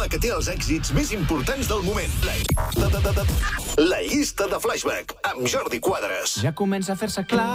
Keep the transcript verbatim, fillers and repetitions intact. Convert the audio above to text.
la que té els èxits més importants del moment. La, la llista de Flashback, amb Jordi Quadras. Ja comença a fer-se clar